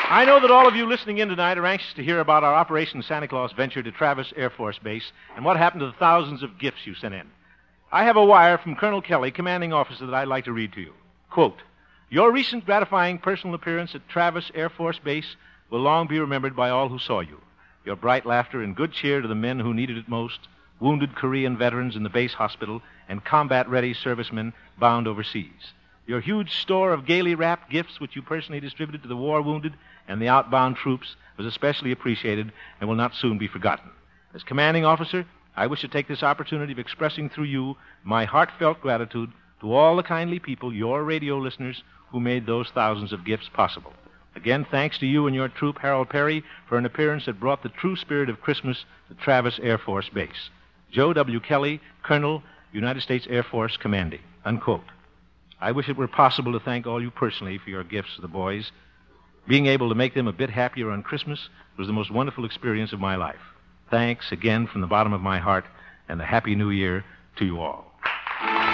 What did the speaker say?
I know that all of you listening in tonight are anxious to hear about our Operation Santa Claus venture to Travis Air Force Base and what happened to the thousands of gifts you sent in. I have a wire from Colonel Kelly, commanding officer, that I'd like to read to you. Quote, "Your recent gratifying personal appearance at Travis Air Force Base will long be remembered by all who saw you. Your bright laughter and good cheer to the men who needed it most, wounded Korean veterans in the base hospital, and combat-ready servicemen bound overseas. Your huge store of gaily wrapped gifts, which you personally distributed to the war-wounded and the outbound troops, was especially appreciated and will not soon be forgotten. As commanding officer, I wish to take this opportunity of expressing through you my heartfelt gratitude to all the kindly people, your radio listeners, who made those thousands of gifts possible. Again, thanks to you and your troop, Harold Perry, for an appearance that brought the true spirit of Christmas to Travis Air Force Base. Joe W. Kelly, Colonel, United States Air Force Commanding." Unquote. I wish it were possible to thank all you personally for your gifts to the boys. Being able to make them a bit happier on Christmas was the most wonderful experience of my life. Thanks again from the bottom of my heart, and a Happy New Year to you all.